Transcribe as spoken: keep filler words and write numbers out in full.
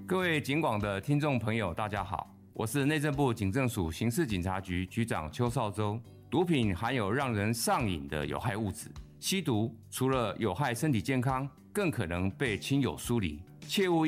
各位警广的听众朋友，大家好，我是内政部警政署刑事警察局局长邱少洲。毒品含有让人上瘾的有害物质，吸毒除了有害身体健康，更可能被亲友疏离，切勿